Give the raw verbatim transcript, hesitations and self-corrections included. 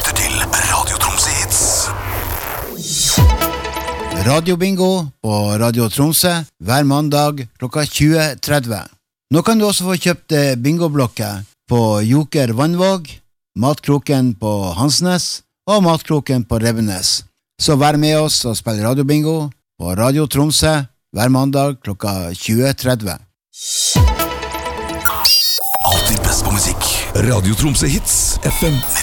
lytter til Radio Tromsø Hits. Radio Bingo på Radio Tromsø hver mandag klokka tjue tretti. Nå kan du også få kjøpt bingoblokker på Joker Vannvåg, Matkroken på Hansnes og Matkroken på Revenes. Så vær med oss og spill Radio Bingo på Radio Tromsø hver mandag klokka tjue tretti. Alltid best på musikk. Radio Tromsø Hits F M